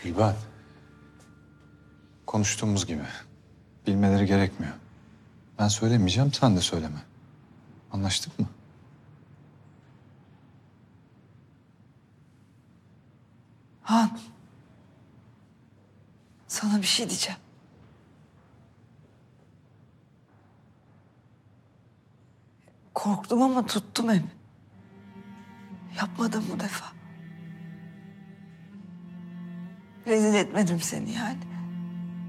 Gülben. Konuştuğumuz gibi. Bilmeleri gerekmiyor. Ben söylemeyeceğim, sen de söyleme. Anlaştık mı? Han. Sana bir şey diyeceğim. Korktum ama tuttum hep. Yapmadım bu defa. Rezil etmedim seni yani.